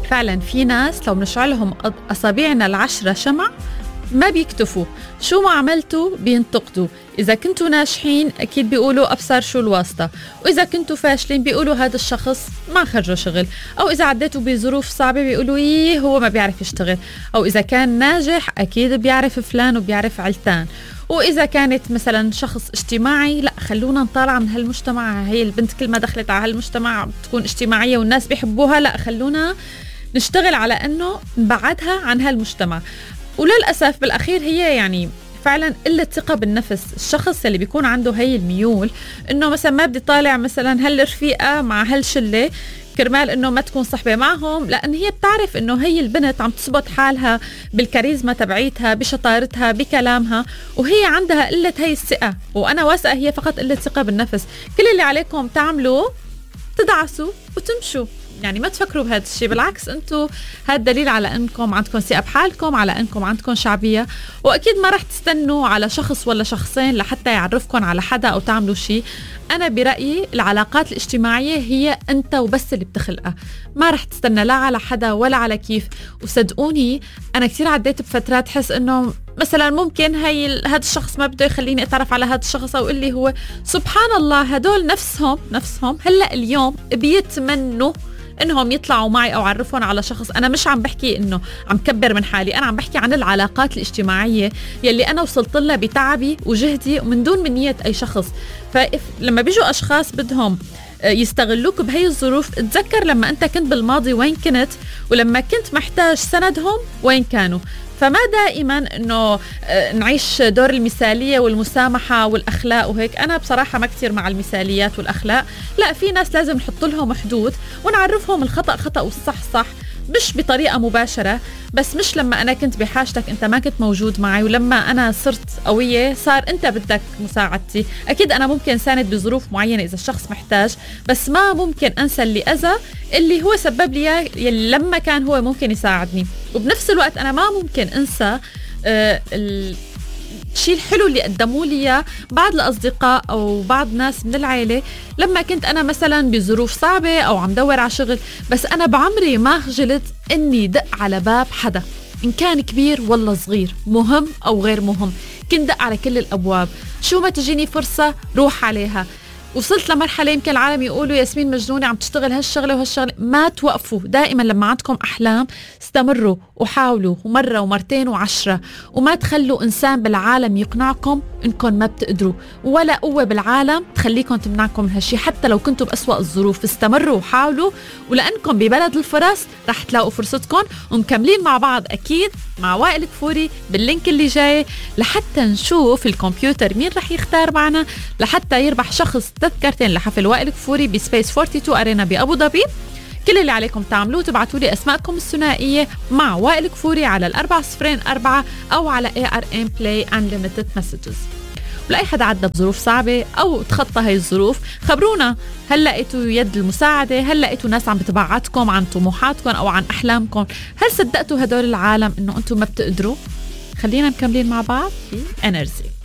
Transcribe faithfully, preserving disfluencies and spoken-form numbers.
فعلا في ناس لو بنشعلهم أصابعنا العشرة شمع ما بيكتفوا، شو ما عملتوا بينتقدوا. إذا كنتوا ناجحين أكيد بيقولوا أبصر شو الواسطة، وإذا كنتوا فاشلين بيقولوا هذا الشخص ما خرجوا شغل، أو إذا عديتوا بظروف صعبة بيقولوا إيه هو ما بيعرف يشتغل، أو إذا كان ناجح أكيد بيعرف فلان وبيعرف علتان. وإذا كانت مثلا شخص اجتماعي، لا خلونا نطالع من هالمجتمع، هي البنت كل ما دخلت على هالمجتمع بتكون اجتماعية والناس بيحبوها، لا خلونا نشتغل على أنه نبعدها عن هالمجتمع. وللأسف بالأخير هي يعني فعلا قلة ثقة بالنفس. الشخص اللي بيكون عنده هاي الميول إنه مثلا ما بدي طالع مثلا هالرفيقة مع هالشلة كرمال إنه ما تكون صحبة معهم، لأن هي بتعرف إنه هي البنت عم تثبت حالها بالكاريزما تبعيتها، بشطارتها، بكلامها، وهي عندها قلة هاي الثقة. وأنا واثقة هي فقط قلة ثقة بالنفس. كل اللي عليكم تعملوه تدعسوا وتمشوا، يعني ما تفكروا بهذا الشيء، بالعكس انتم هذا دليل على انكم عندكم ثقة بحالكم، على انكم عندكم شعبية، واكيد ما رح تستنوا على شخص ولا شخصين لحتى يعرفكم على حدا او تعملوا شيء. انا برأيي العلاقات الاجتماعية هي انت وبس اللي بتخلقها، ما رح تستنى لا على حدا ولا على كيف. وصدقوني انا كثير عديت بفترات حس انه مثلا ممكن هاي هذا الشخص ما بده يخليني اتعرف على هذا الشخص، او اللي هو سبحان الله هدول نفسهم نفسهم هلا اليوم بيتمنوا انهم يطلعوا معي او اعرفهم على شخص. انا مش عم بحكي انه عم كبر من حالي، انا عم بحكي عن العلاقات الاجتماعيه يلي انا وصلت لها بتعبي وجهدي ومن دون منيه اي شخص. فلما بيجوا اشخاص بدهم يستغلوك بهي الظروف، تذكر لما انت كنت بالماضي وين كنت، ولما كنت محتاج سندهم وين كانوا. فما دائما انه نعيش دور المثالية والمسامحة والأخلاق وهيك. أنا بصراحة ما كتير مع المثاليات والأخلاق، لا في ناس لازم نحط لهم حدود ونعرفهم الخطأ خطأ والصح صح، مش بطريقة مباشرة، بس مش لما أنا كنت بحاجتك أنت ما كنت موجود معي، ولما أنا صرت قوية صار أنت بدك مساعدتي. أكيد أنا ممكن ساند بظروف معينة إذا الشخص محتاج، بس ما ممكن أنسى اللي أذى اللي هو سبب لي يلي لما كان هو ممكن يساعدني. وبنفس الوقت أنا ما ممكن أنسى آه الشيء الحلو اللي قدموا لي بعض الأصدقاء أو بعض ناس من العائلة لما كنت أنا مثلا بظروف صعبة أو عم دور على شغل. بس أنا بعمري ما خجلت إني دق على باب حدا، إن كان كبير ولا صغير، مهم أو غير مهم، كنت دق على كل الأبواب. شو ما تجيني فرصة روح عليها. وصلت لمرحلة يمكن العالم يقولوا ياسمين مجنونة عم تشتغل هالشغلة وهالشغلة. ما توقفوا، دائما لما عندكم أحلام استمروا وحاولوا، ومرة ومرتين وعشرة، وما تخلوا إنسان بالعالم يقنعكم إنكم ما بتقدروا، ولا قوة بالعالم تخليكم تمنعكم من هالشي. حتى لو كنتوا بأسوأ الظروف استمروا وحاولوا، ولأنكم ببلد الفرص رح تلاقوا فرصتكم. ومكملين مع بعض أكيد مع وائل كفوري باللينك اللي جاي، لحتى نشوف الكمبيوتر مين رح يختار معنا لحتى يربح شخص تذكرتين لحفل وائل كفوري بسبيس اثنين وأربعين أرينا بأبو ظبي. كل اللي عليكم تعملوه تبعتوا لي أسماءكم الثنائية مع وائل كفوري على الأربعة صفرين أربعة أو على إيه آر إم Play Unlimited Messages. ولأي حدا عدى بظروف صعبة أو تخطى هاي الظروف خبرونا، هل لقيتوا يد المساعدة؟ هل لقيتوا ناس عم بتبعتكم عن طموحاتكم أو عن أحلامكم؟ هل صدقتوا هدول العالم إنه أنتم ما بتقدروا؟ خلينا مكملين مع بعض في Energy.